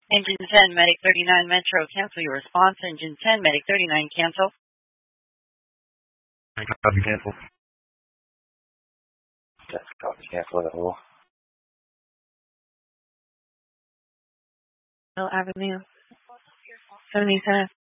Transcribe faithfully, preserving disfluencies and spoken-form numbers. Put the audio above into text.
Engine ten, Medic thirty-nine, Metro, cancel your response. Engine ten, Medic thirty-nine, cancel. Copy, cancel. Just copy, cancel at all. Hill Avenue, seventy-seven.